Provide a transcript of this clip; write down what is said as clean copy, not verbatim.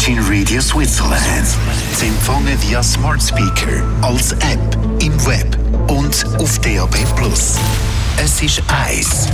Virgin Radio Switzerland. Sie empfangen via Smart Speaker, als App, im Web und auf DAB+. Es ist 1